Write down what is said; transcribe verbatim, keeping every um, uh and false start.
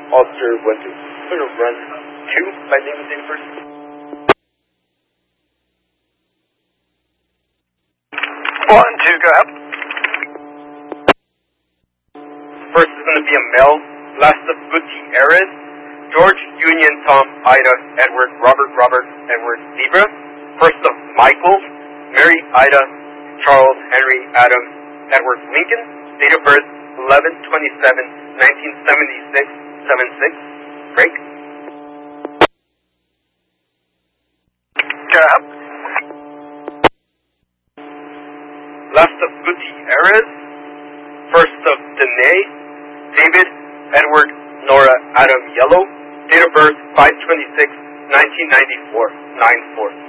Officer one two. Clear to run two by name and date first. One, two, go ahead. First is going to be a male, last of Gutierrez, George, Union, Tom, Ida, Edward, Robert, Robert, Edward, Zebra. First of Michael, Mary, Ida, Charles, Henry, Adam, Edward, Lincoln. Date of birth eleven twenty-seven nineteen seventy-six, seven six. Break. Go ahead. Last of Gutierrez. First of Danae, David, Edward, Nora, Adam, Yellow. Date of birth five twenty-six nineteen ninety-four, nine four.